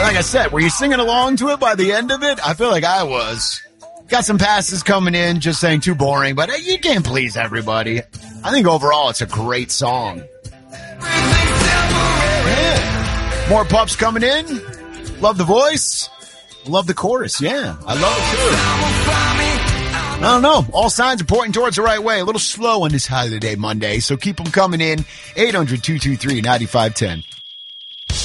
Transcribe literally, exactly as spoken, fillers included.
Like I said, were you singing along to it by the end of it? I feel like I was. Got some passes coming in, just saying too boring, but you can't please everybody. I think overall it's a great song. Yeah. More pups coming in. Love the voice. Love the chorus. Yeah, I love it too. I don't know. All signs are pointing towards the right way. A little slow on this holiday Monday, so keep them coming in. eight hundred, two two three, nine five one zero.